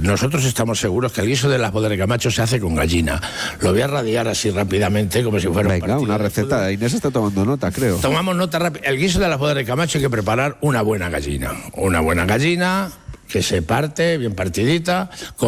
nosotros estamos seguros que el guiso de las bodas de Camacho se hace con gallina. Lo voy a radiar así rápidamente, como si fuera un partido. Una receta. Inés está tomando nota, creo. Tomamos nota rápida. El guiso de las bodas de Camacho hay que preparar una buena gallina. Una buena gallina que se parte, bien partidita,